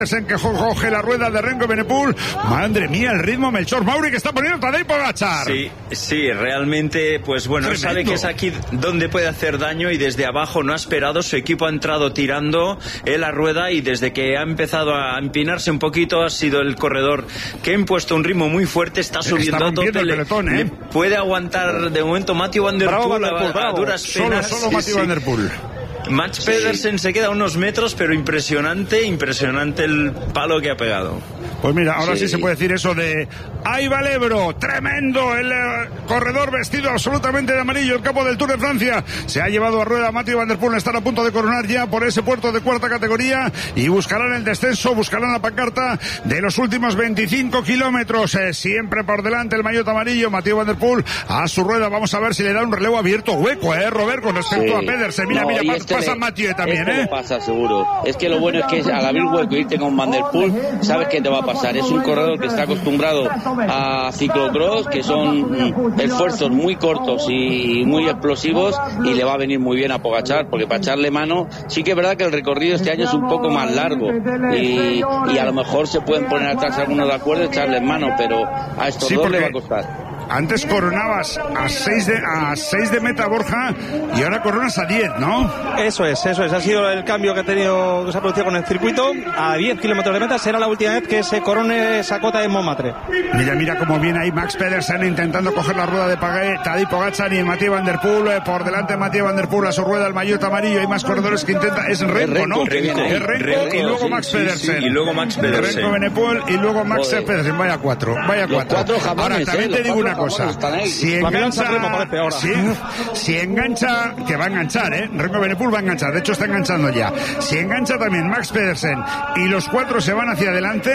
en que coge la rueda de Renko Evenepoel. Madre mía, el ritmo Melchor Mauri que está poniendo Tadej Pogačar. Sí, realmente, pues bueno, tremendo. Sabe que es aquí donde puede hacer daño y desde abajo no ha esperado. Su equipo ha entrado tirando la rueda y desde que ha empezado a empinarse un poquito ha sido el corredor que ha impuesto un ritmo muy fuerte. Está subiendo a tope. Le puede aguantar de momento Mathieu van der Poel a duras penas. Solo Mathieu van der Poel. Mats Pedersen se queda a unos metros, pero impresionante el palo que ha pegado. Pues mira, ahora sí se puede decir eso de ¡ay, va el Ebro! ¡Tremendo! El corredor vestido absolutamente de amarillo, el capo del Tour de Francia. Se ha llevado a rueda Mathieu van der Poel. Están a punto de coronar ya por ese puerto de cuarta categoría y buscarán el descenso, buscarán la pancarta de los últimos 25 kilómetros. Siempre por delante el maillot amarillo, Mathieu van der Poel a su rueda. Vamos a ver si le da un relevo abierto hueco, Robert, con respecto a Pedersen. Mira, pasa Mathieu también, pasa seguro. Es que lo bueno es que al abrir hueco y irte con Van der Poel, sabes que te va a pasar. Es un corredor que está acostumbrado a ciclocross, que son esfuerzos muy cortos y muy explosivos, y le va a venir muy bien a Pogačar, porque para echarle mano, sí que es verdad que el recorrido este año es un poco más largo y a lo mejor se pueden poner atrás algunos de acuerdo, echarle mano, pero a estos dos le va a costar. Antes coronabas a 6 de meta, Borja, y ahora coronas a 10, ¿no? Eso es. Ha sido el cambio que se ha producido con el circuito. A 10 kilómetros de meta será la última vez que se corone esa cota de Montmartre. Mira cómo viene ahí Max Pedersen intentando coger la rueda de Tadej Pogačar y Mathieu van der Poel. Por delante Mathieu van der Poel a su rueda, el maillot amarillo. Hay más corredores que intentan. Es Renko, ¿no? Renko y luego Max Pedersen. Sí, y luego Max Pedersen. Renko Evenepoel y luego Max Pedersen. Vaya cuatro. Ahora también te digo una cosa. Si engancha, que va a enganchar, Renko Evenepoel va a enganchar, de hecho está enganchando ya. Si engancha también Max Pedersen y los cuatro se van hacia adelante,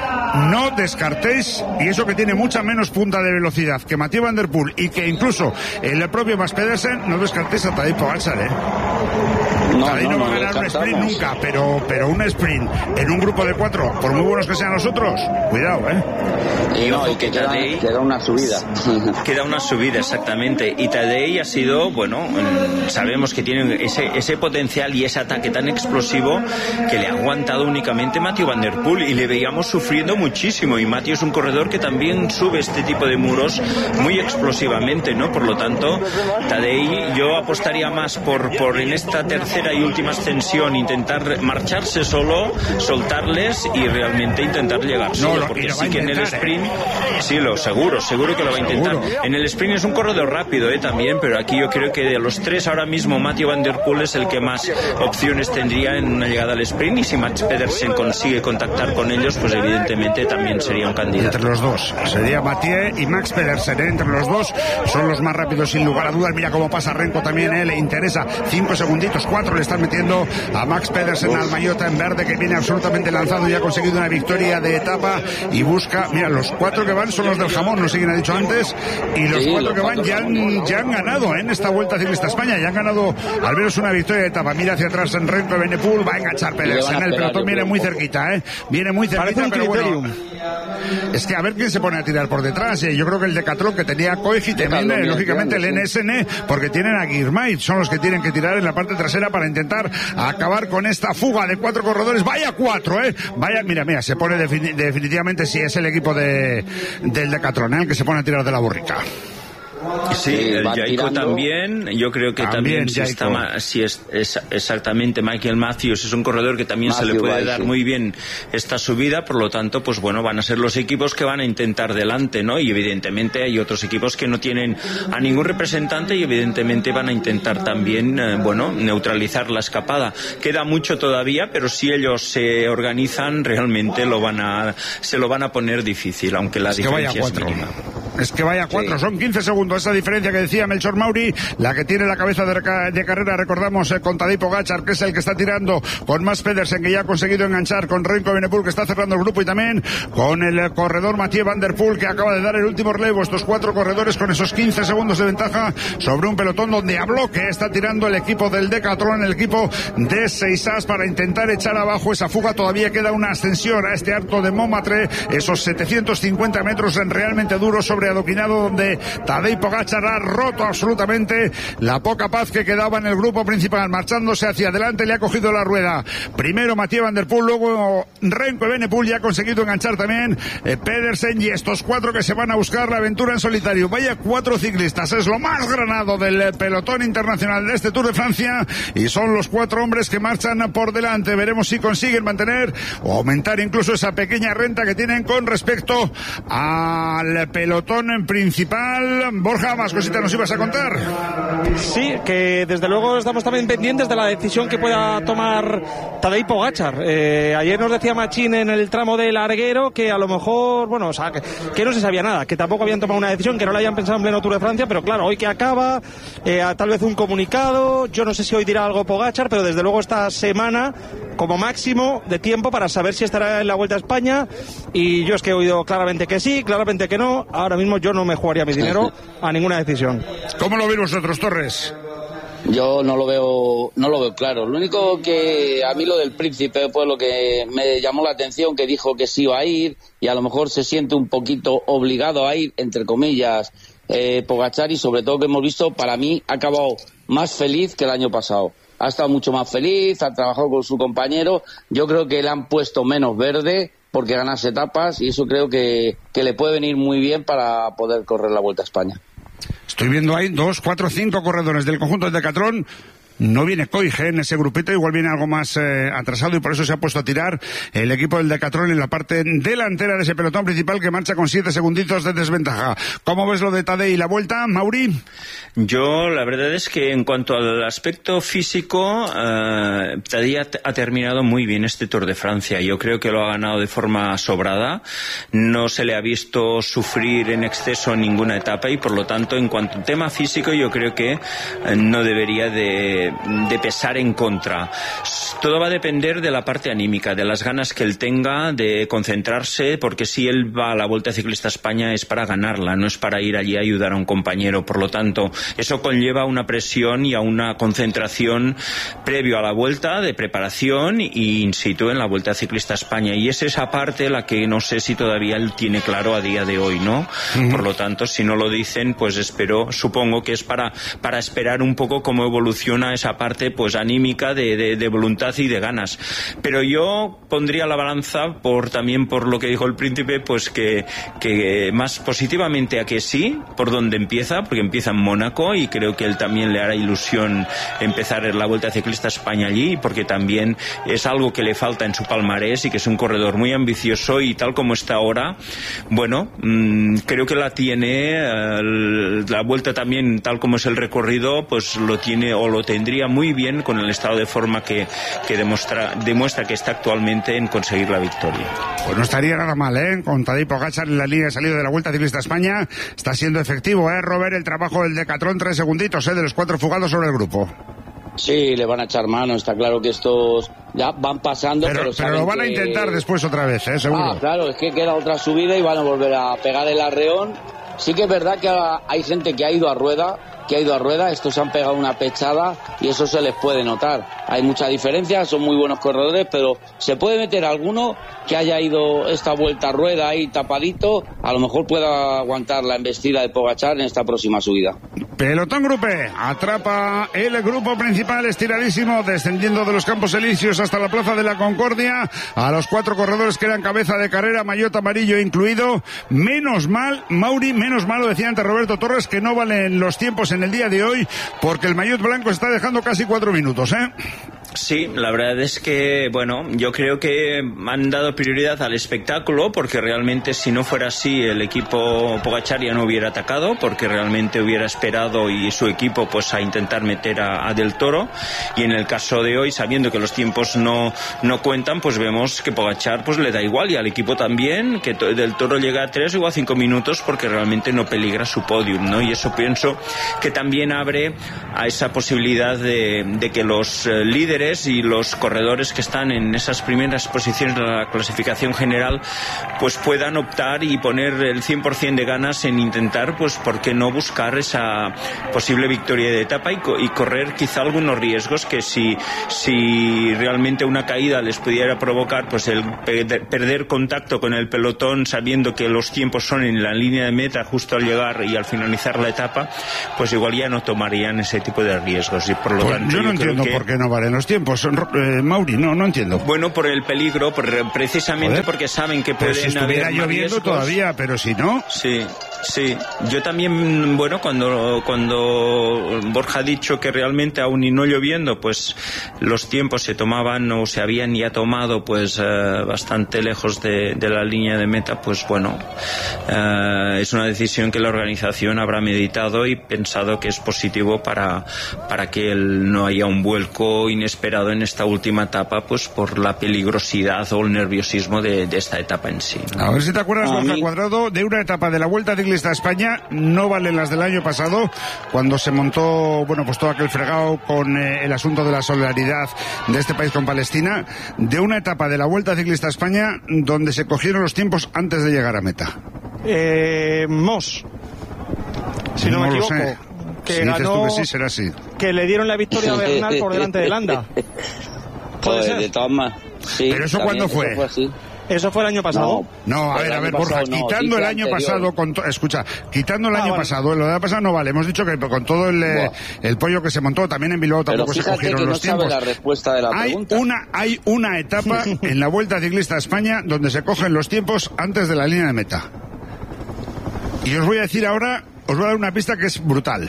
no descartéis, y eso que tiene mucha menos punta de velocidad que Mathieu van der Poel y que incluso el propio Max Pedersen, no descartéis a Tadej Pogačar, Tadej no va a ganar un sprint nunca, pero un sprint en un grupo de 4, por muy buenos que sean los otros, cuidado, Y ojo que queda una subida. Queda una subida, exactamente. Y Tadej ha sido, sabemos que tiene ese potencial y ese ataque tan explosivo que le ha aguantado únicamente Mathieu van der Poel, y le veíamos sufriendo muchísimo. Y Mathieu es un corredor que también sube este tipo de muros muy explosivamente, ¿no? Por lo tanto, Tadej, yo apostaría más por en esta tercera y última ascensión intentar marcharse solo, soltarles y realmente intentar llegar solo, porque sí que en el sprint, sí, seguro que lo va a intentar. En el sprint es un corredor rápido también, pero aquí yo creo que de los tres ahora mismo Mathieu van der Poel es el que más opciones tendría en una llegada al sprint, y si Max Pedersen consigue contactar con ellos, pues evidentemente también sería un candidato. Entre los dos sería Mathieu y Max Pedersen, entre los dos son los más rápidos sin lugar a dudas. Mira cómo pasa Renko también, le interesa 5 segunditos, 4 le están metiendo a Max Pedersen, al maillot en verde, que viene absolutamente lanzado y ha conseguido una victoria de etapa y busca, mira, los 4 que van son los del jamón, no sé quién ha dicho antes, y los 4 que van ya han ganado en esta Vuelta Ciclista España, ya han ganado al menos una victoria de etapa. Mira hacia atrás en Renko Evenepoel, va a enganchar Pedersen, el pelotón viene muy cerquita, viene muy cerquita, pero bueno, es que a ver quién se pone a tirar por detrás. Yo creo que el Decathlon, que tenía Koegi, también lógicamente el NSN, porque tienen a Girmay, son los que tienen que tirar en la parte trasera para intentar acabar con esta fuga de 4 corredores. Vaya 4, vaya, mira, se pone definitivamente, si es el equipo del Decathlon, el que se pone a tirar de la borrica. Sí, el Jayco también, yo creo que también si es exactamente Michael Matthews, es un corredor que también se le puede dar muy bien esta subida, por lo tanto, pues bueno, van a ser los equipos que van a intentar delante, ¿no? Y evidentemente hay otros equipos que no tienen a ningún representante y evidentemente van a intentar también, neutralizar la escapada. Queda mucho todavía, pero si ellos se organizan, realmente se lo van a poner difícil, aunque la diferencia es mínima. Es que vaya 4, son 15 segundos esa diferencia que decía Melchor Mauri, la que tiene la cabeza de carrera, recordamos, con Tadej Pogačar, que es el que está tirando, con Max Pedersen, que ya ha conseguido enganchar, con Renko Evenepoel, que está cerrando el grupo, y también con el corredor Mathieu van der Poel, que acaba de dar el último relevo. Estos 4 corredores con esos 15 segundos de ventaja sobre un pelotón donde a bloque está tirando el equipo del Decathlon, el equipo de Seisas, para intentar echar abajo esa fuga. Todavía queda una ascensión a este alto de Montmartre, esos 750 metros realmente duros sobre sobre adoquinado, donde Tadej Pogačar ha roto absolutamente la poca paz que quedaba en el grupo principal, marchándose hacia adelante, le ha cogido la rueda. Primero Mathieu van der Poel, luego Remco Evenepoel, ya ha conseguido enganchar también Pedersen, y estos 4 que se van a buscar la aventura en solitario. Vaya 4 ciclistas, es lo más granado del pelotón internacional de este Tour de Francia, y son los 4 hombres que marchan por delante. Veremos si consiguen mantener o aumentar incluso esa pequeña renta que tienen con respecto al pelotón principal. Borja, más cositas nos ibas a contar. Sí, que desde luego estamos también pendientes de la decisión que pueda tomar Tadej Pogačar. Ayer nos decía Machín en el tramo del Larguero que a lo mejor, bueno, o sea, que no se sabía nada, que tampoco habían tomado una decisión, que no la habían pensado en pleno Tour de Francia, pero claro, hoy que acaba, tal vez un comunicado, yo no sé si hoy dirá algo Pogačar, pero desde luego esta semana como máximo de tiempo para saber si estará en la Vuelta a España, y yo es que he oído claramente que sí, claramente que no. Ahora mismo yo no me jugaría mi dinero a ninguna decisión. ¿Cómo lo veis vosotros, Torres? Yo no lo veo claro. Lo único que a mí lo del Príncipe, pues lo que me llamó la atención, que dijo que sí iba a ir, y a lo mejor se siente un poquito obligado a ir, entre comillas, Pogačar, y sobre todo que hemos visto, para mí ha acabado más feliz que el año pasado. Ha estado mucho más feliz, ha trabajado con su compañero. Yo creo que le han puesto menos verde porque ganarse etapas, y eso creo que le puede venir muy bien para poder correr la Vuelta a España. Estoy viendo ahí 2, 4, 5 corredores del conjunto del Decathlon. No viene Koige en ese grupito, igual viene algo más atrasado, y por eso se ha puesto a tirar el equipo del Decathlon en la parte delantera de ese pelotón principal, que marcha con 7 segunditos de desventaja. ¿Cómo ves lo de Tadej y la Vuelta, Mauri? Yo la verdad es que en cuanto al aspecto físico, Tadej ha terminado muy bien este Tour de Francia. Yo creo que lo ha ganado de forma sobrada, no se le ha visto sufrir en exceso ninguna etapa, y por lo tanto, en cuanto al tema físico, yo creo que no debería de pesar en contra. Todo va a depender de la parte anímica, de las ganas que él tenga de concentrarse, porque si él va a la Vuelta Ciclista España es para ganarla, no es para ir allí a ayudar a un compañero. Por lo tanto, eso conlleva una presión y a una concentración previo a la Vuelta, de preparación y in situ en la Vuelta Ciclista España, y es esa parte la que no sé si todavía él tiene claro a día de hoy, ¿no? Por lo tanto, si no lo dicen, pues supongo que es para esperar un poco cómo evoluciona esa parte pues anímica de voluntad y de ganas. Pero yo pondría la balanza también por lo que dijo el Príncipe, pues que más positivamente a que sí, por donde empieza, porque empieza en Mónaco, y creo que él también le hará ilusión empezar la Vuelta Ciclista España allí, porque también es algo que le falta en su palmarés, y que es un corredor muy ambicioso, y tal como está ahora, bueno, creo que la tiene, la Vuelta también, tal como es el recorrido, pues lo tiene o lo tendría muy bien con el estado de forma que demuestra que está actualmente en conseguir la victoria. Pues no estaría nada mal, con Tadej Pogačar en la línea de salida de la Vuelta Ciclista España. Está siendo efectivo, Robert, el trabajo del Decathlon, 3 segunditos, de los 4 fugados sobre el grupo. Sí, le van a echar mano, está claro que estos ya van pasando, pero lo van a intentar después otra vez, seguro. Claro, es que queda otra subida y van a volver a pegar el arreón. Sí que es verdad que hay gente que ha ido a rueda, estos se han pegado una pechada y eso se les puede notar. Hay mucha diferencia, son muy buenos corredores, pero se puede meter alguno que haya ido esta vuelta a rueda ahí tapadito, a lo mejor pueda aguantar la embestida de Pogačar en esta próxima subida. Pelotón Grupe atrapa el grupo principal, estiradísimo, descendiendo de los Campos Elíseos hasta la Plaza de la Concordia, a los 4 corredores que eran cabeza de carrera, maillot amarillo incluido. Menos mal, Mauri, menos mal, lo decía antes Roberto Torres, que no valen los tiempos en el día de hoy, porque el maillot blanco está dejando casi 4 minutos, Sí, la verdad es que, bueno, yo creo que han dado prioridad al espectáculo, porque realmente si no fuera así el equipo Pogačar ya no hubiera atacado, porque realmente hubiera esperado, y su equipo pues a intentar meter a Del Toro, y en el caso de hoy, sabiendo que los tiempos no cuentan, pues vemos que Pogačar pues le da igual, y al equipo también, que Del Toro llega a 3 o a 5 minutos porque realmente no peligra su podium, ¿no? Y eso pienso que también abre a esa posibilidad de que los líderes líderes y los corredores que están en esas primeras posiciones de la clasificación general pues puedan optar y poner el 100% de ganas en intentar, pues por qué no buscar esa posible victoria de etapa y correr quizá algunos riesgos que si realmente una caída les pudiera provocar pues el perder contacto con el pelotón, sabiendo que los tiempos son en la línea de meta justo al llegar y al finalizar la etapa, pues igual ya no tomarían ese tipo de riesgos y por lo tanto yo no entiendo por qué no valen los tiempos, Mauri, no entiendo. Bueno, por el peligro, precisamente porque saben que pueden si estuviera haber lloviendo riesgos. Todavía, pero si no... Sí, yo también, bueno, cuando Borja ha dicho que realmente aún y no lloviendo, pues los tiempos se tomaban o se habían ya tomado pues bastante lejos de la línea de meta, pues bueno, es una decisión que la organización habrá meditado y pensado que es positivo para que no haya un vuelco inesperado en esta última etapa, pues por la peligrosidad o el nerviosismo de esta etapa en sí, ¿no? A ver si te acuerdas, Borja Cuadrado, de una etapa de la Vuelta Ciclista a España, no valen las del año pasado, cuando se montó, bueno, pues todo aquel fregado con el asunto de la solidaridad de este país con Palestina, de una etapa de la Vuelta Ciclista a España donde se cogieron los tiempos antes de llegar a meta. Moss, si no me equivoco, sé. que si ganó, dices tú que sí, será así. Que le dieron la victoria a Bernal por delante de Landa. ¿Puede ser? De todas maneras, sí. ¿Pero eso cuándo fue? Eso fue así. ¿Eso fue el año pasado? No, a ver, Borja, quitando el año pasado, quitando el año pasado, lo de la pasada no vale. Hemos dicho que con todo el pollo que se montó, también en Bilbao tampoco se cogieron los tiempos. La respuesta de la pregunta. Hay una etapa en la Vuelta Ciclista a España donde se cogen los tiempos antes de la línea de meta. Y os voy a decir ahora, os voy a dar una pista que es brutal.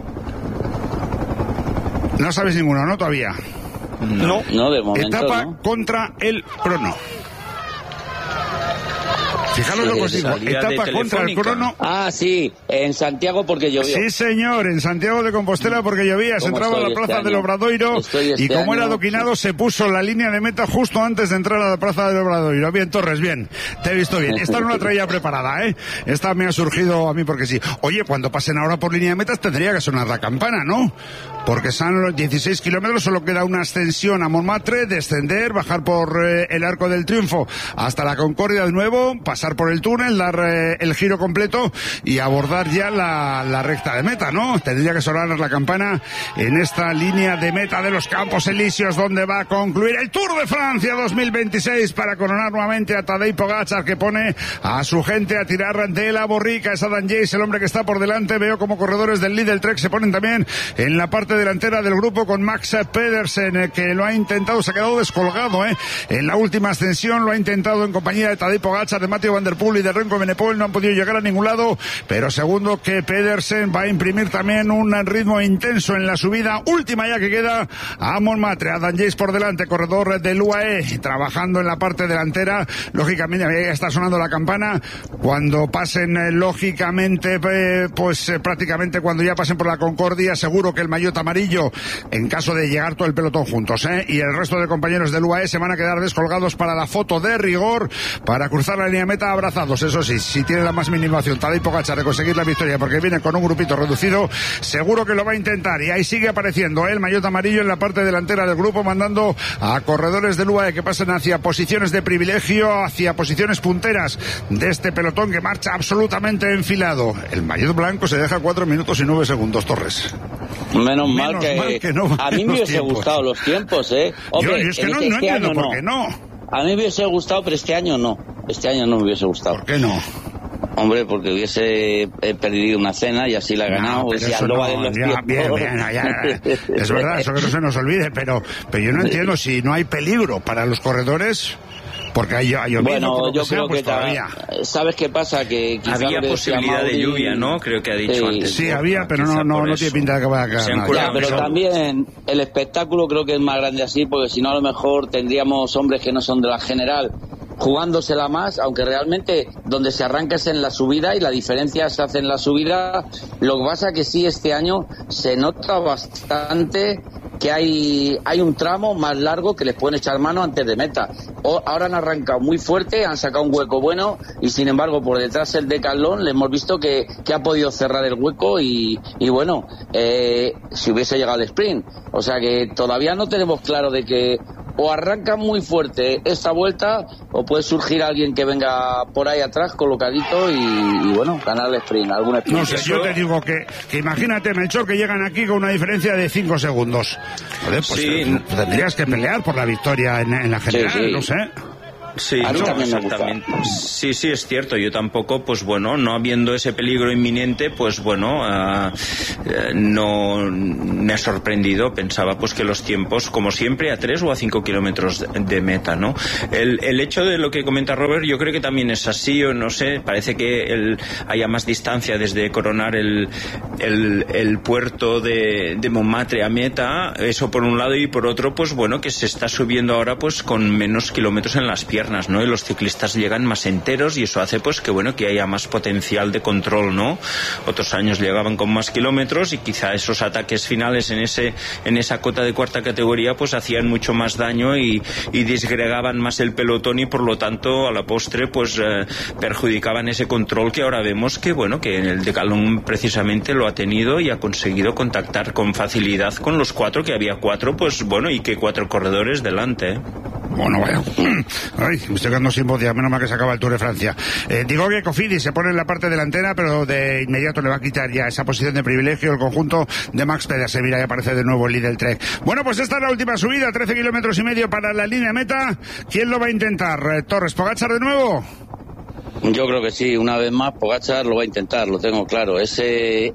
No sabéis ninguno, ¿no? Todavía. No, de momento etapa no. contra el crono. Fijaros lo que os digo, etapa contra el crono. Ah, sí, en Santiago porque llovió. Sí, señor, en Santiago de Compostela porque llovía. Se entraba a la plaza del Obradoiro y como era adoquinado se puso la línea de meta justo antes de entrar a la plaza del Obradoiro. Bien, Torres, bien, te he visto bien. Esta no la traía preparada, ¿eh? Esta me ha surgido a mí porque sí. Oye, cuando pasen ahora por línea de meta tendría que sonar la campana, ¿no? Porque son los 16 kilómetros, solo queda una ascensión a Montmartre, descender, bajar por el Arco del Triunfo hasta la Concordia de nuevo, pasar por el túnel, dar el giro completo y abordar ya la recta de meta, ¿no? Tendría que sonar la campana en esta línea de meta de los Campos Elíseos, donde va a concluir el Tour de Francia 2026 para coronar nuevamente a Tadej Pogačar, que pone a su gente a tirar de la borrica. Es Adam Yates, el hombre que está por delante. Veo como corredores del Lidl Trek se ponen también en la parte delantera del grupo con Max Pedersen, que lo ha intentado, se ha quedado descolgado, en la última ascensión, lo ha intentado en compañía de Tadej Pogačar, de Mathieu Van Der Poel y de Remco Evenepoel, no han podido llegar a ningún lado, pero segundo que Pedersen va a imprimir también un ritmo intenso en la subida última ya que queda a Montmartre. Adam Yates por delante, corredor del UAE, trabajando en la parte delantera. Lógicamente ya está sonando la campana cuando pasen, lógicamente, prácticamente cuando ya pasen por la Concordia, seguro que el maillot amarillo, en caso de llegar todo el pelotón juntos, y el resto de compañeros del UAE se van a quedar descolgados para la foto de rigor, para cruzar la línea de meta abrazados. Eso sí, si tiene la más mínima opción Tadej Pogačar de conseguir la victoria, porque viene con un grupito reducido, seguro que lo va a intentar. Y ahí sigue apareciendo el maillot amarillo en la parte delantera del grupo, mandando a corredores del UAE que pasen hacia posiciones de privilegio, hacia posiciones punteras de este pelotón que marcha absolutamente enfilado. El maillot blanco se deja 4 minutos y 9 segundos, Torres. Menos mal que no. A mí me hubiese gustado los tiempos, Hombre, yo es que no entiendo por qué no. A mí me hubiese gustado, pero este año no. Este año no me hubiese gustado. ¿Por qué no? Hombre, porque hubiese perdido una cena y así la he ganado. No, Es verdad, eso que no se nos olvide, pero yo no entiendo si no hay peligro para los corredores. Porque hay bueno, yo creo pues que todavía. ¿Sabes qué pasa? Que había posibilidad de lluvia, ¿no? Creo que ha dicho antes. Sí, había, pero no tiene pinta de que vaya a quedar nada. Ya, pero también el espectáculo creo que es más grande así, porque si no a lo mejor tendríamos hombres que no son de la general jugándosela más, aunque realmente donde se arranca es en la subida y la diferencia se hace en la subida. Lo que pasa que sí, este año se nota bastante que hay un tramo más largo que les pueden echar mano antes de meta. Ahora han arrancado muy fuerte, han sacado un hueco bueno y sin embargo por detrás el Decathlon le hemos visto que ha podido cerrar el hueco y bueno, si hubiese llegado al sprint. O sea que todavía no tenemos claro de que o arrancan muy fuerte esta vuelta o puede surgir alguien que venga por ahí atrás colocadito y bueno, ganar el sprint, algún sprint. No sé, yo te digo que imagínate, Melchor, que llegan aquí con una diferencia de 5 segundos. Joder, pues sí, tendrías que pelear por la victoria en la general, sí. No sé. Sí, no, exactamente. Sí, es cierto. Yo tampoco, pues bueno, no habiendo ese peligro inminente, pues bueno, no me ha sorprendido. Pensaba pues que los tiempos, como siempre, a 3 o a 5 kilómetros de meta, ¿no? El hecho de lo que comenta Robert, yo creo que también es así, o no sé, parece que haya más distancia desde coronar el puerto de Montmartre a meta, eso por un lado, y por otro, pues bueno, que se está subiendo ahora pues con menos kilómetros en las piernas, ¿no? Y los ciclistas llegan más enteros y eso hace pues que bueno, que haya más potencial de control, ¿no? Otros años llegaban con más kilómetros y quizá esos ataques finales en esa cota de cuarta categoría pues hacían mucho más daño y disgregaban más el pelotón y por lo tanto a la postre pues perjudicaban ese control que ahora vemos que bueno, que en el Decathlon precisamente lo ha tenido y ha conseguido contactar con facilidad con los 4, que había 4, pues bueno, y que 4 corredores delante, ¿eh? Bueno, vaya. Ay, me estoy quedando sin voz ya, menos mal que se acaba el Tour de Francia. Digo que Cofidis se pone en la parte delantera, pero de inmediato le va a quitar ya esa posición de privilegio el conjunto de Max Pedersen. Mira, ya aparece de nuevo el líder del Trek. Bueno, pues esta es la última subida, 13 kilómetros y medio para la línea meta. ¿Quién lo va a intentar? ¿Torres, Pogačar de nuevo? Yo creo que sí, una vez más Pogačar lo va a intentar, lo tengo claro. Ese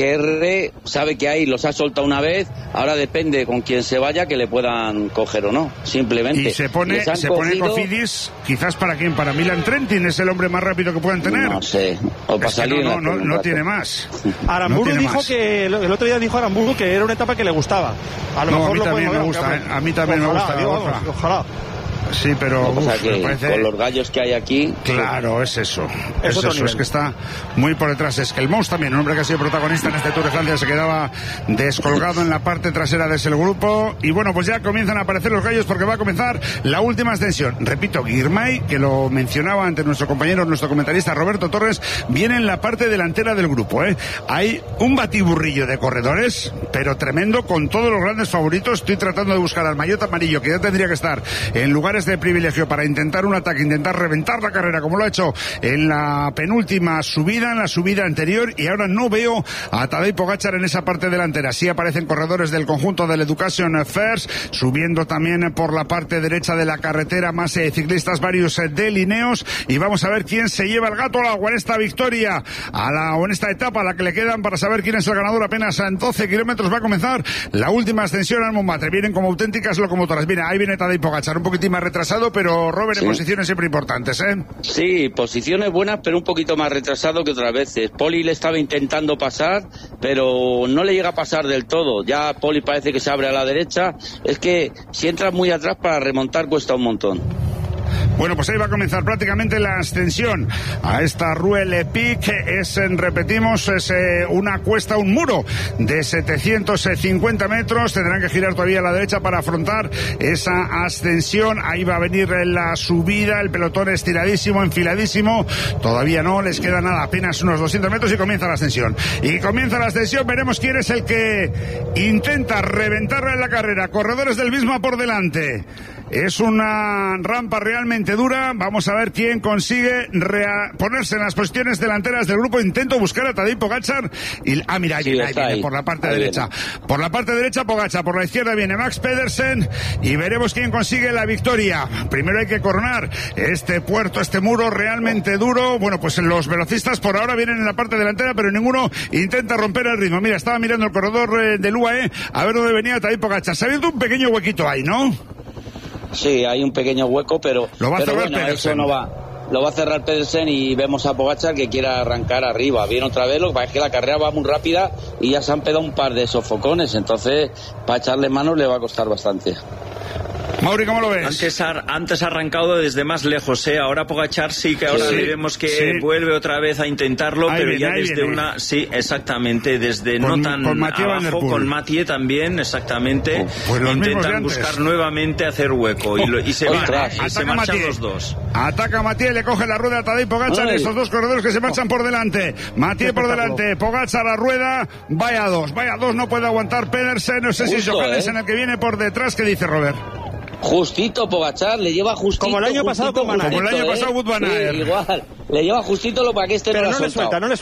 R sabe que ahí los ha soltado una vez, ahora depende con quién se vaya que le puedan coger o no, simplemente. Y se pone Cofidis, quizás ¿para quién? Para Milan Trentin, es el hombre más rápido que puedan tener. No sé, o para salir no tiene más. Aramburu dijo más. Que el otro día dijo Aramburu que era una etapa que le gustaba. A lo mejor a mí también me gusta, a mí también me gusta. Ojalá. Sí, pero me parece... con los gallos que hay aquí. Claro, es eso. Es que está muy por detrás. Es que el Mous también, un hombre que ha sido protagonista en este Tour de Francia, se quedaba descolgado en la parte trasera de ese grupo. Y bueno, pues ya comienzan a aparecer los gallos porque va a comenzar la última ascensión. Repito, Girmay, que lo mencionaba ante nuestro compañero, nuestro comentarista Roberto Torres, viene en la parte delantera del grupo, ¿eh? Hay un batiburrillo de corredores, pero tremendo, con todos los grandes favoritos. Estoy tratando de buscar al maillot amarillo, que ya tendría que estar en lugares de privilegio para intentar un ataque, intentar reventar la carrera como lo ha hecho en la penúltima subida, en la subida anterior, y ahora no veo a Tadej Pogačar en esa parte delantera. Sí aparecen corredores del conjunto del Education First, subiendo también por la parte derecha de la carretera más ciclistas, varios de Lineos, y vamos a ver quién se lleva el gato al agua en esta victoria, o en esta etapa a la que le quedan para saber quién es el ganador. Apenas en 12 kilómetros va a comenzar la última ascensión al Montmartre. Vienen como auténticas locomotoras. Mira, ahí viene Tadej Pogačar, un poquitín más retrasado, pero Robert, sí, en posiciones siempre importantes, ¿eh? Sí, posiciones buenas, pero un poquito más retrasado que otras veces. Poli le estaba intentando pasar, pero no le llega a pasar del todo. Ya Poli parece que se abre a la derecha. Es que si entras muy atrás para remontar cuesta un montón. Bueno, pues ahí va a comenzar prácticamente la ascensión a esta Rue Le Pic. Repetimos, es una cuesta, un muro de 750 metros. Tendrán que girar todavía a la derecha para afrontar esa ascensión. Ahí va a venir la subida, el pelotón estiradísimo, enfiladísimo. Todavía no les queda nada, apenas unos 200 metros y comienza la ascensión. Y comienza la ascensión, veremos quién es el que intenta reventarla en la carrera. Corredores del Visma por delante. Es una rampa realmente dura. Vamos a ver quién consigue ponerse en las posiciones delanteras del grupo. Intento buscar a Tadej Pogačar. Mira, ahí viene por la parte derecha. Por la parte derecha Pogačar, por la izquierda viene Max Pedersen y veremos quién consigue la victoria. Primero hay que coronar este puerto, este muro realmente duro. Bueno, pues los velocistas por ahora vienen en la parte delantera, pero ninguno intenta romper el ritmo. Mira, estaba mirando el corredor del UAE a ver dónde venía Tadej Pogačar. Se ha abierto un pequeño huequito ahí, ¿no? Sí, hay un pequeño hueco, pero lo va a cerrar bueno, eso no va. Lo va a cerrar Pedersen y vemos a Pogačar que quiere arrancar arriba. Viene otra vez, lo que pasa es que la carrera va muy rápida y ya se han pegado un par de sofocones, entonces para echarle manos le va a costar bastante. Mauri, ¿cómo lo ves? Antes ha arrancado desde más lejos, ahora Pogačar sí que ahora veremos que vuelve otra vez a intentarlo, ahí pero viene, ya desde una... Sí, exactamente, desde no tan abajo, con Mathieu también, exactamente, pues intentan buscar nuevamente hacer hueco, y se marchan los dos. Ataca Mathieu, le coge la rueda a Tadej Pogačar, estos dos corredores que se marchan por delante. Mathieu por delante, Pogačar a rueda, vaya dos, no puede aguantar Pedersen, no sé si es Johansen el que viene por detrás. ¿Qué dice Robert? Justito Pogačar, le lleva justito. Como el año pasado con Van Aert. Como el año pasado Wout van Aert. Sí, igual. Le lleva justito lo para que pero no le suelta. No le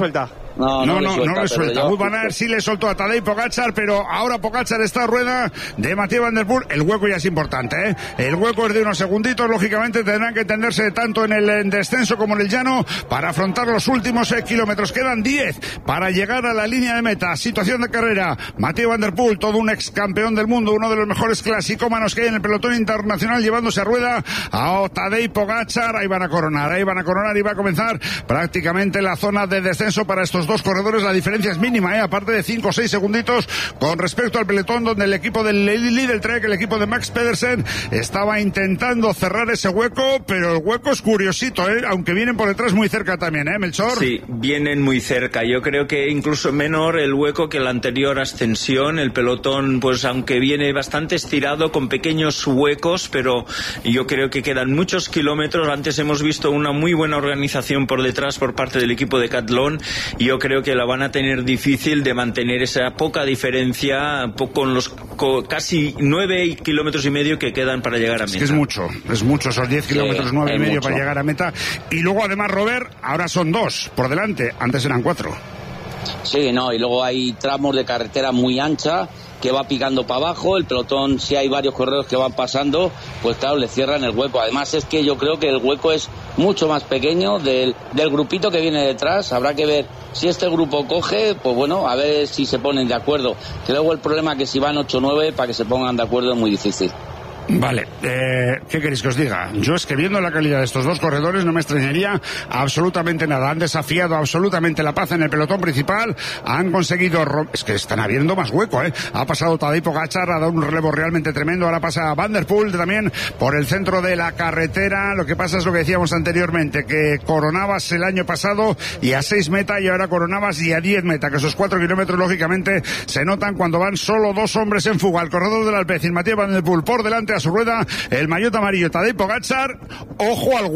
suelta. Wout van Aert sí le soltó a Tadej Pogačar, pero ahora Pogačar está a rueda de Mathieu van der Poel. El hueco ya es importante, El hueco es de unos segunditos, lógicamente tendrán que entenderse tanto en el descenso como en el llano para afrontar los últimos kilómetros. Quedan 10 para llegar a la línea de meta. Situación de carrera. Mathieu van der Poel, todo un ex campeón del mundo, uno de los mejores clasicómanos que hay en el pelotón internacional, llevándose a rueda a Tadej Pogačar. Ahí van a coronar y va a comenzar prácticamente la zona de descenso para estos dos corredores. La diferencia es mínima, aparte de 5 o 6 segunditos con respecto al pelotón, donde el equipo del Lidl Trek, el equipo de Max Pedersen, estaba intentando cerrar ese hueco, pero el hueco es curiosito, aunque vienen por detrás muy cerca también, Melchor. Sí, vienen muy cerca. Yo creo que incluso menor el hueco que la anterior ascensión. El pelotón, pues aunque viene bastante estirado, con pequeños huecos, pero yo creo que quedan muchos kilómetros. Antes hemos visto una muy buena organización por detrás por parte del equipo de Decathlon, y yo creo que la van a tener difícil de mantener esa poca diferencia con los casi 9 kilómetros y medio que quedan para llegar a meta. Es que es mucho esos 10 kilómetros, 9 y medio mucho para llegar a meta. Y luego además, Robert, ahora son 2 por delante, antes eran 4. Sí, y luego hay tramos de carretera muy ancha que va picando para abajo. El pelotón, si hay varios corredores que van pasando, pues claro, le cierran el hueco. Además es que yo creo que el hueco es mucho más pequeño del grupito que viene detrás. Habrá que ver si este grupo coge, pues bueno, a ver si se ponen de acuerdo. Que luego el problema es que si van 8 o 9, para que se pongan de acuerdo es muy difícil. Vale, ¿qué queréis que os diga? Yo es que viendo la calidad de estos dos corredores no me extrañaría absolutamente nada. Han desafiado absolutamente la paz en el pelotón principal, han conseguido... Es que están abriendo más hueco, Ha pasado Tadej Pogačar, ha dado un relevo realmente tremendo, ahora pasa Van der Poel también por el centro de la carretera. Lo que pasa es lo que decíamos anteriormente, que coronabas el año pasado y a 6 meta, y ahora coronabas y a 10 meta, que esos 4 kilómetros lógicamente se notan cuando van solo 2 hombres en fuga. El corredor del Alpecin, Mathieu van der Poel, por delante a su rueda, el maillot amarillo Tadej Pogačar. Ojo al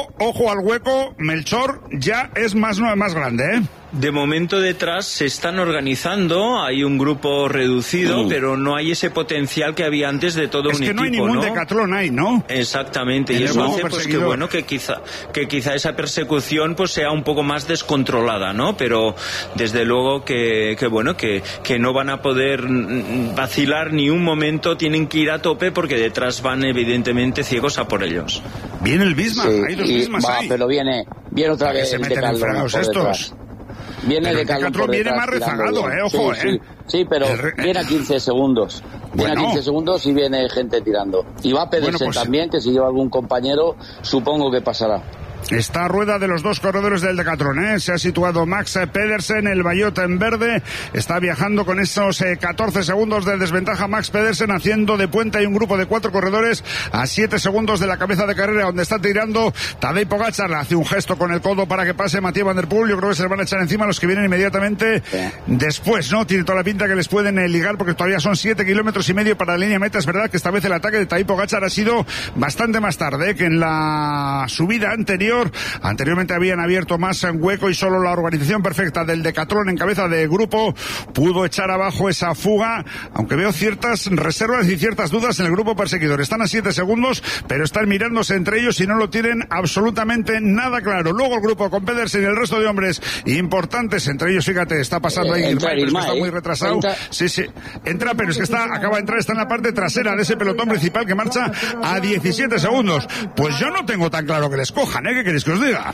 hueco, Melchor ya es más grande, De momento detrás se están organizando, hay un grupo reducido, pero no hay ese potencial que había antes de todo un equipo. Es que no hay ningún Decathlon ahí, ¿no? Exactamente, y eso hace pues que bueno, que quizá esa persecución pues sea un poco más descontrolada, ¿no? Pero desde luego que no van a poder vacilar ni un momento, tienen que ir a tope porque detrás van evidentemente ciegos a por ellos. Viene el Bismarck, sí, hay 2 Bismarcks ahí. Pero viene otra vez se meten en fregados estos. Viene el Decathlon viene más rezagado, ojo, Sí, pero viene a 15 segundos. Viene a 15 segundos y viene gente tirando. Y va Pedersen también, que si lleva algún compañero, supongo que pasará. Está a rueda de los dos corredores del Decathlon, Se ha situado Max Pedersen, el maillot en verde. Está viajando con esos 14 segundos de desventaja Max Pedersen, haciendo de puente. Hay un grupo de 4 corredores a 7 segundos de la cabeza de carrera, donde está tirando Tadej Pogačar. Le hace un gesto con el codo para que pase Mathieu van der Poel. Yo creo que se le van a echar encima los que vienen inmediatamente después, ¿no? Tiene toda la pinta que les pueden ligar, porque todavía son 7 kilómetros y medio para la línea meta. Es verdad que esta vez el ataque de Tadej Pogačar ha sido bastante más tarde que en la subida anterior. Anteriormente habían abierto más en hueco y solo la organización perfecta del Decathlon en cabeza de grupo pudo echar abajo esa fuga, aunque veo ciertas reservas y ciertas dudas en el grupo perseguidor. Están a 7 segundos, pero están mirándose entre ellos y no lo tienen absolutamente nada claro. Luego el grupo con Pedersen y el resto de hombres importantes, entre ellos, fíjate, está pasando ahí Girmay, pero está muy retrasado. Sí, entra, pero es que acaba de entrar, está en la parte trasera de ese pelotón principal que marcha a 17 segundos. Pues yo no tengo tan claro que les cojan, ¿qué queréis que os diga?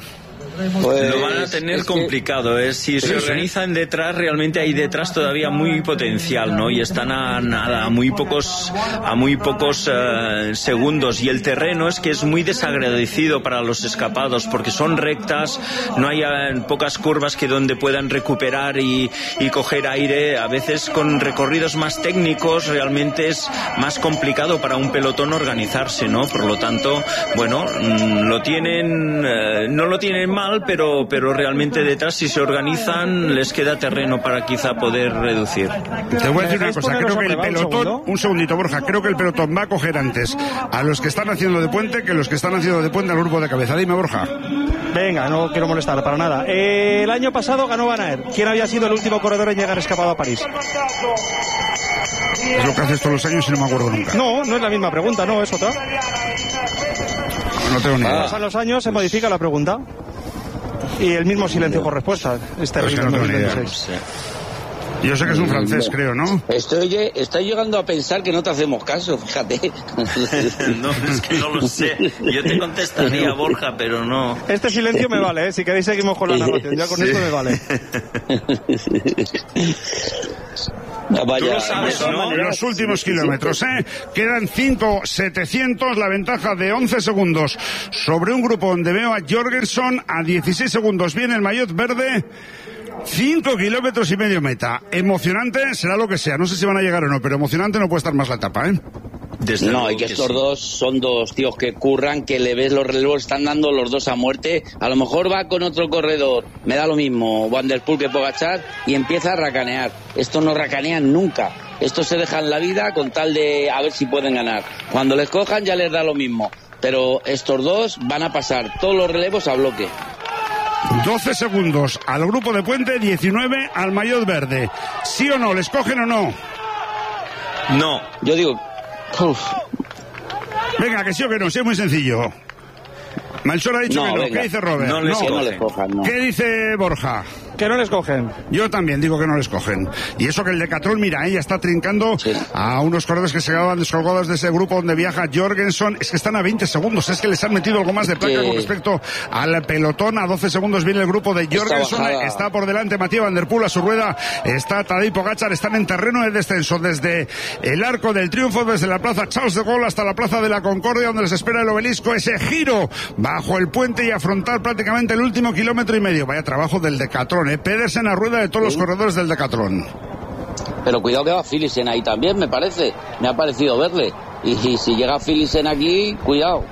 Pues, lo van a tener complicado, ¿eh? Si se organizan detrás, realmente hay detrás todavía muy potencial, ¿no? Y están a muy pocos segundos, y el terreno es que es muy desagradecido para los escapados porque son rectas, no hay pocas curvas que donde puedan recuperar y coger aire. A veces con recorridos más técnicos realmente es más complicado para un pelotón organizarse, ¿no? Por lo tanto, bueno, no lo tienen mal, pero realmente detrás, si se organizan, les queda terreno para quizá poder reducir. Te voy a decir una cosa, creo que el pelotón, un segundito, Borja, creo que el pelotón va a coger antes a los que están haciendo de puente que los que están haciendo de puente al grupo de cabeza. Dime, Borja. Venga, no quiero molestar para nada. El año pasado ganó Van Aert. ¿Quién había sido el último corredor en llegar escapado a París? Es lo que haces todos los años y no me acuerdo nunca. No es la misma pregunta, no, es otra. No tengo ni idea. Pasan los años, se modifica la pregunta. Y el mismo silencio por respuesta. Es terrible. No tengo ni idea. Yo sé que es un francés, creo, ¿no? Estoy llegando a pensar que no te hacemos caso, fíjate. No, es que no lo sé. Yo te contestaría, Borja, pero no. Este silencio me vale, ¿eh? Si queréis seguimos con la narración. Ya con esto me vale. Tú lo sabes, ¿no? Los últimos kilómetros, quedan 5.700, la ventaja de 11 segundos sobre un grupo donde veo a Jorgensen a 16 segundos. Viene el maillot verde. 5 kilómetros y medio meta. Emocionante será lo que sea. No sé si van a llegar o no, pero emocionante no puede estar más la etapa, ¿eh? Y que estos dos son dos tíos que curran, que le ves los relevos, están dando los dos a muerte. A lo mejor va con otro corredor, me da lo mismo, Van der Poel que Pogačar, y empieza a racanear. Estos no racanean nunca. Estos se dejan la vida con tal de a ver si pueden ganar. Cuando les cojan ya les da lo mismo. Pero estos dos van a pasar todos los relevos a bloque. 12 segundos al grupo de puente, 19 al maillot verde. ¿Sí o no? ¿Les cogen o no? No. Yo digo... Venga, que sí o que no, sí, es muy sencillo. Malsor ha dicho que no. ¿Qué dice Robert? No les cogen. ¿Qué dice Borja? Que no les cogen. Yo también digo que no les cogen. Y eso que el Decathlon, mira, ya está trincando a unos corredores que se quedaban descolgados de ese grupo donde viaja Jorgensen. Es que están a 20 segundos. Es que les han metido algo más de placa con respecto al pelotón. A 12 segundos viene el grupo de Jorgensen. Está por delante Mathieu Van der Poel. A su rueda está Tadej Pogačar. Están en terreno de descenso desde el Arco del Triunfo, desde la plaza Charles de Gaulle hasta la plaza de la Concordia, donde les espera el obelisco. Ese giro bajo el puente y afrontar prácticamente el último kilómetro y medio. Vaya trabajo del Decathlon, Pedersen a rueda de todos los corredores del Decathlon. Pero cuidado que va Philipsen ahí también, me parece. Me ha parecido verle. Y si llega Philipsen aquí, cuidado.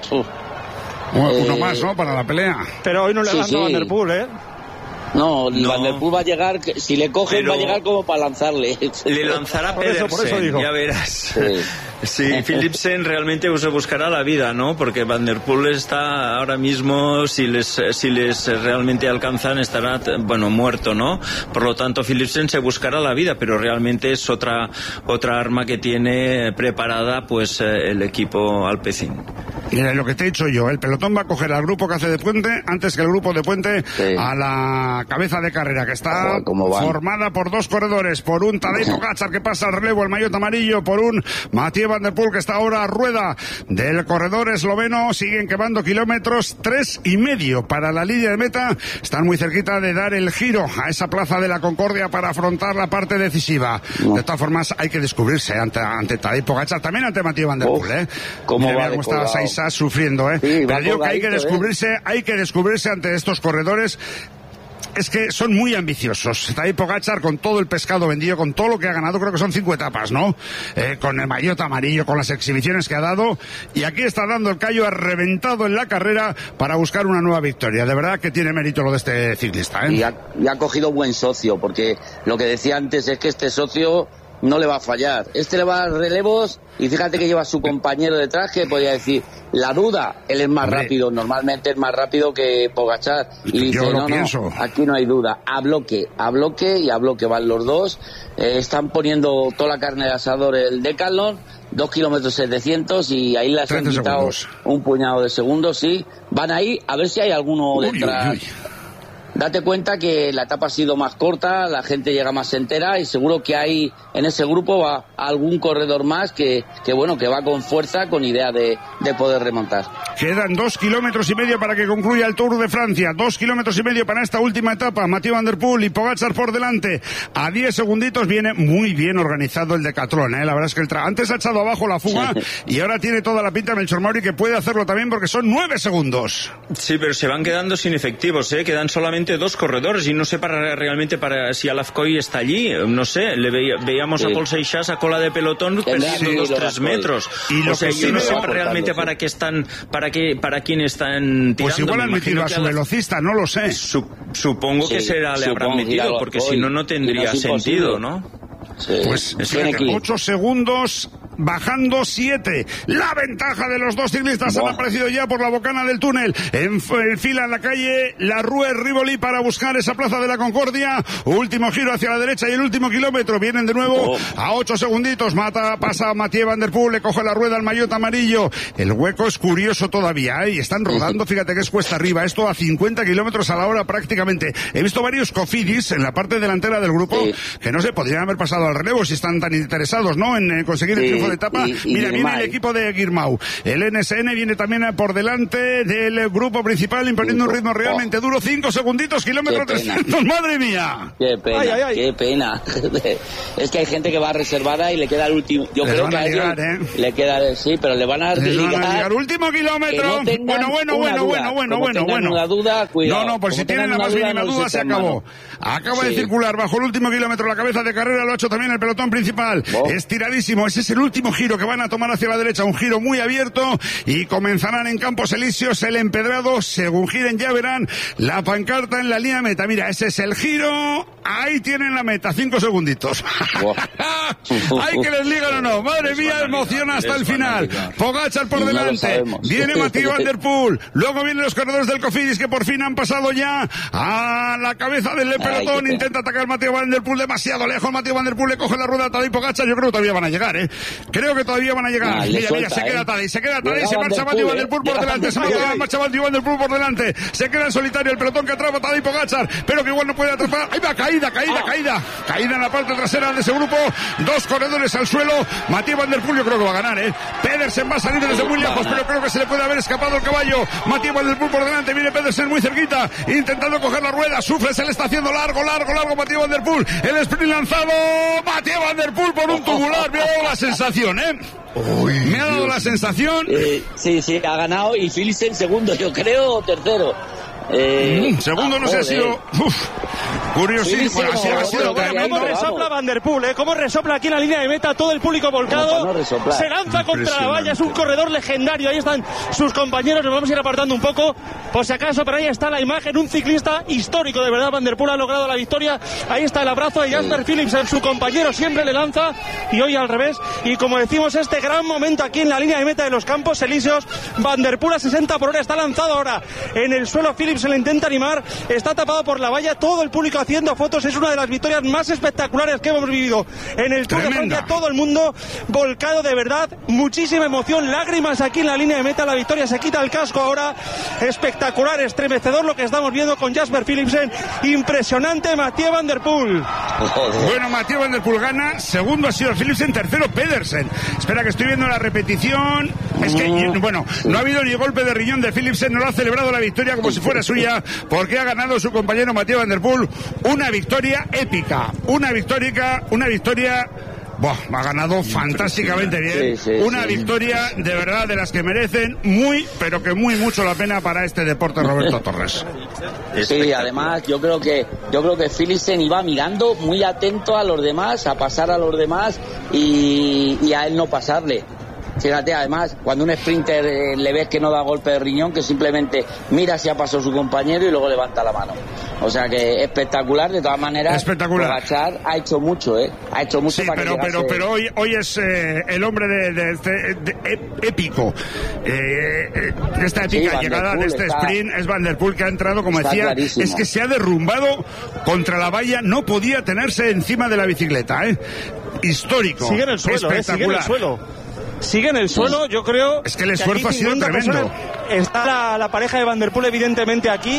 Uno más, ¿no? Para la pelea. Pero hoy no le han dado a Van der Poel, ¿eh? No, Van der Poel va a llegar, si le cogen va a llegar como para lanzarle. Le lanzará Pedersen, por eso digo. Ya verás. Sí, Philipsen realmente se buscará la vida, ¿no? Porque Van der Poel está ahora mismo, si les realmente alcanzan, estará, muerto, ¿no? Por lo tanto, Philipsen se buscará la vida, pero realmente es otra arma que tiene preparada, pues, el equipo Alpecin. Mira, lo que te he dicho yo, el pelotón va a coger al grupo que hace de puente antes que el grupo de puente a la cabeza de carrera, que está formada por dos corredores, por un Tadej Pogačar que pasa al relevo, el maillot amarillo, por un Mathieu Van der Poel que está ahora a rueda del corredor esloveno. Siguen quemando kilómetros, 3,5 para la línea de meta. Están muy cerquita de dar el giro a esa plaza de la Concordia para afrontar la parte decisiva. De todas formas, hay que descubrirse ante Tadej Pogačar, también ante Mathieu Van der Poel, ¿Cómo va cómo está Saisa sufriendo, Sí, pero digo que hay que descubrirse ante estos corredores. Es que son muy ambiciosos. Tadej Pogačar, con todo el pescado vendido, con todo lo que ha ganado, creo que son 5 etapas, ¿no? Con el maillot amarillo, con las exhibiciones que ha dado. Y aquí está dando el callo, ha reventado en la carrera para buscar una nueva victoria. De verdad que tiene mérito lo de este ciclista, Y ha cogido buen socio, porque lo que decía antes es que este socio no le va a fallar. Este le va a dar relevos y fíjate que lleva a su compañero detrás que podría decir, la duda, él es más rápido, normalmente es más rápido que Pogačar. Y dice, no, aquí no hay duda. A bloque van los dos. Están poniendo toda la carne de asador el Decathlon, 2 kilómetros 700 y ahí les han quitado un puñado de segundos, sí. Van ahí a ver si hay alguno detrás. date cuenta que la etapa ha sido más corta, la gente llega más entera y seguro que hay en ese grupo va algún corredor más que va con fuerza, con idea de poder remontar. Quedan 2,5 kilómetros para que concluya el Tour de Francia. 2,5 kilómetros para esta última etapa. Mathieu Van Der Poel y Pogačar por delante. A 10 segunditos viene muy bien organizado el decatlón, La verdad es que antes ha echado abajo la fuga y ahora tiene toda la pinta Melchor Mauri que puede hacerlo también porque son 9 segundos. Sí, pero se van quedando sin efectivos, Quedan solamente 2 corredores y no sé realmente si Alafcoy está allí. No sé, veíamos a Paul Seixas a cola de pelotón perdiendo 2-3 metros. Y lo que yo no sé realmente para qué están, para quién están tirando. Pues igual han metido a su velocista, no lo sé. Supongo que le habrán metido, porque si no tendría sentido, ¿no? Sí. Pues 8 segundos, bajando 7. La ventaja de los dos ciclistas han aparecido ya por la bocana del túnel. En fila en la calle La Rue Rivoli para buscar esa plaza de la Concordia. Último giro hacia la derecha y el último kilómetro. Vienen de nuevo a 8 segunditos. Pasa Mathieu Van Der Poel, le coge la rueda al maillot amarillo. El hueco es curioso todavía, y están rodando, fíjate que es cuesta arriba. Esto a 50 kilómetros a la hora prácticamente. He visto varios cofidis en la parte delantera del grupo que no se podrían haber pasado al relevo si están tan interesados, ¿no?, en conseguir el triunfo de etapa. Mira, viene el equipo de Guirmau. El NSN viene también por delante del grupo principal, imponiendo un ritmo realmente duro. 5 segunditos, kilómetro 300. ¡Madre mía! ¡Qué pena! ¡Qué pena! Es que hay gente que va reservada y le queda el último. Yo creo que a ellos le queda, pero le van a ligar. Último kilómetro. Bueno. Duda, cuidado. No, pues si tienen la más mínima duda, se acabó. Acaba de circular bajo el último kilómetro la cabeza de carrera, lo ha hecho también el pelotón principal. Estiradísimo, ese es el último giro que van a tomar hacia la derecha, un giro muy abierto, y comenzarán en Campos Elíseos el empedrado. Según giren ya verán la pancarta en la línea meta. Mira, ese es el giro, ahí tienen la meta, 5 segunditos. Hay que les ligan o no. Madre mía, emoción hasta el final. Pogačar por delante, viene Mathieu Van Der Poel, luego vienen los corredores del Cofidis que por fin han pasado ya a la cabeza del pelotón. Intenta atacar Mathieu Van Der Poel demasiado lejos. Mathieu Van Der Poel le coge la rueda a Tadej Pogačar. Yo creo que todavía van a llegar, Creo que todavía van a llegar. Mira, se queda Tadej, se marcha Mathieu Van Der Poel por delante, se marcha Mathieu Van Der Poel por delante, se queda en solitario el pelotón que atrapa a Tadej Pogačar, pero que igual no puede atrapar. Ahí va, caída en la parte trasera de ese grupo. 2 corredores al suelo. Mathieu Van Der Poel yo creo que va a ganar, Pedersen va a salir desde muy lejos, pero creo que se le puede haber escapado el caballo. Mathieu Van Der Poel por delante, viene Pedersen muy cerquita, intentando coger la rueda. Sufre, se le está haciendo largo Mathieu Van Der Poel. El sprint lanzado, Mathieu Van Der Poel por un tubular. Me ha dado la sensación, me ha dado la sensación. Sí, ha ganado, y Philipsen segundo, yo creo, o tercero. Segundo no sé, ha sido curiosísimo. Ha sido tremendo. ¿Cómo resopla Van Der Poel? ¿Cómo resopla aquí en la línea de meta? Todo el público volcado. Se lanza contra la valla. Es un corredor legendario. Ahí están sus compañeros. Nos vamos a ir apartando un poco, por si acaso, pero ahí está la imagen. Un ciclista histórico, de verdad. Van Der Poel ha logrado la victoria. Ahí está el abrazo de Jasper Philipsen. Su compañero siempre le lanza, y hoy al revés. Y como decimos, este gran momento aquí en la línea de meta de los Campos Elíseos. Van Der Poel a 60 por hora. Está lanzado ahora en el suelo. Philipsen le intenta animar, está tapado por la valla, todo el público haciendo fotos. Es una de las victorias más espectaculares que hemos vivido en el Tour de Francia. Todo el mundo volcado, de verdad, muchísima emoción, lágrimas aquí en la línea de meta. La victoria, se quita el casco ahora. Espectacular, estremecedor lo que estamos viendo con Jasper Philipsen. Impresionante Mathieu Van Der Poel. Bueno, Mathieu Van Der Poel gana, segundo ha sido Philipsen, tercero Pedersen. Espera que estoy viendo la repetición. Es que, bueno, no ha habido ni golpe de riñón de Philipsen, no lo ha celebrado la victoria como si fuera suya, porque ha ganado su compañero Mathieu Van Der Poel. Una victoria épica, una victoria. Ha ganado fantásticamente bien. Una victoria de verdad de las que merecen pero que muy mucho la pena para este deporte, Roberto Torres. Sí, además yo creo que Philipsen iba mirando muy atento a los demás, a pasar a los demás y a él no pasarle. Fíjate, además, cuando un sprinter le ves que no da golpe de riñón, que simplemente mira si ha pasado su compañero y luego levanta la mano. O sea que espectacular, de todas maneras. Espectacular. Pogačar ha hecho mucho, Ha hecho mucho, sí, para pero hoy es el hombre de épico. Esta épica llegada de este sprint es Van Der Poel, que ha entrado, como decía, clarísimo. Es que se ha derrumbado contra la valla, no podía tenerse encima de la bicicleta, Histórico. Sigue en el suelo, sigue en el suelo, yo creo. Es que el esfuerzo ha sido tremendo. Está la pareja de Van Der Poel evidentemente aquí.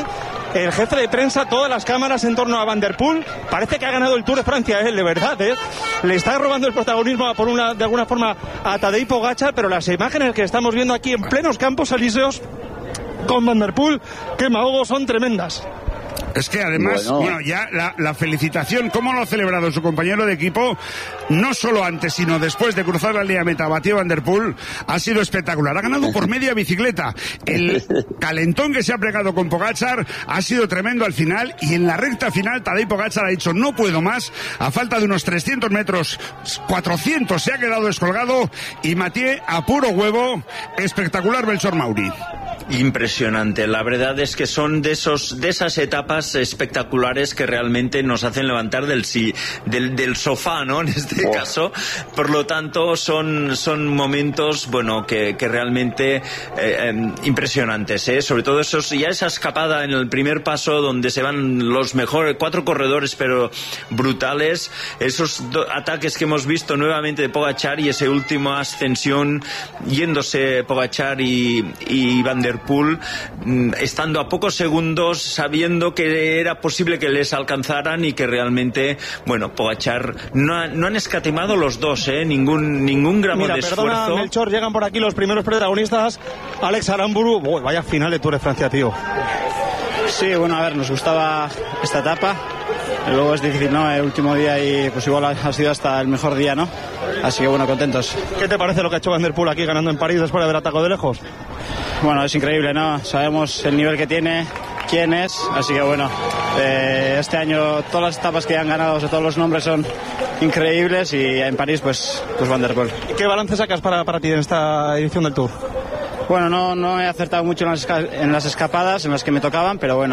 el jefe de prensa, todas las cámaras en torno a Van der Poel. Parece que ha ganado el Tour de Francia, él, de verdad, le está robando el protagonismo de alguna forma a Tadej Pogačar, pero las imágenes que estamos viendo aquí en plenos Campos Elíseos con Van der Poel, que mahogo, son tremendas. Es que además, bueno, ya la felicitación, cómo lo ha celebrado su compañero de equipo, no solo antes, sino después de cruzar la línea meta, Mathieu Van der Poel, ha sido espectacular. Ha ganado por media bicicleta. El calentón que se ha plegado con Pogačar ha sido tremendo al final, y en la recta final Tadej Pogačar ha dicho no puedo más, a falta de unos 300 metros, 400 se ha quedado descolgado, y Mathieu a puro huevo, espectacular Belchor Mauri. Impresionante, la verdad es que son de esas etapas espectaculares que realmente nos hacen levantar del sofá, ¿no? En este caso, por lo tanto son momentos, bueno, que realmente impresionantes, sobre todo esa escapada en el primer paso donde se van los mejores 4 corredores, pero brutales, esos ataques que hemos visto nuevamente de Pogačar, y esa última ascensión yéndose Pogačar y Van der Poel, estando a pocos segundos, sabiendo que era posible que les alcanzaran, y que realmente, bueno, Pogačar no han escatimado los dos, ningún gramo de esfuerzo. Mira, perdona, Melchor, llegan por aquí los primeros protagonistas. Alex Aramburu, vaya final de Tour de Francia, tío. Sí, bueno, a ver, nos gustaba esta etapa. Luego es difícil, ¿no? El último día, y pues igual ha sido hasta el mejor día, ¿no? Así que bueno, contentos. ¿Qué te parece lo que ha hecho Van der Poel aquí ganando en París después de haber atacado de lejos? Bueno, es increíble, ¿no? Sabemos el nivel que tiene, quién es, así que bueno, este año todas las etapas que han ganado, o sea, todos los nombres son increíbles, y en París pues Van der Poel. ¿Qué balance sacas para ti en esta edición del Tour? Bueno, no he acertado mucho en las escapadas, en las que me tocaban, pero bueno,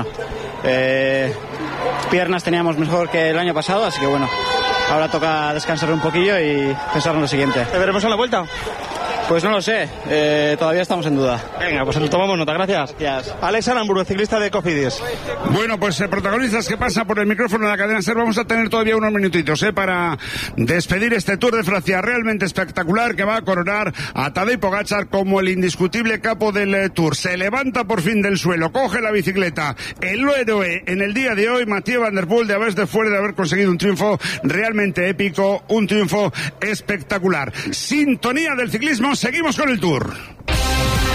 piernas teníamos mejor que el año pasado, así que bueno, ahora toca descansar un poquillo y pensar en lo siguiente. ¿Te veremos en la vuelta? Pues no lo sé, todavía estamos en duda. Venga, pues tomamos nota, gracias. Alex Aramburu, ciclista de Cofidis. Bueno, pues protagonistas que pasan por el micrófono de la cadena SER, vamos a tener todavía unos minutitos para despedir este Tour de Francia realmente espectacular, que va a coronar a Tadej Pogačar como el indiscutible capo del Tour. Se levanta por fin del suelo, coge la bicicleta, el héroe en el día de hoy, Mathieu Van der Poel, de haber conseguido un triunfo realmente épico, un triunfo espectacular. Sintonía del ciclismo. Seguimos con el Tour.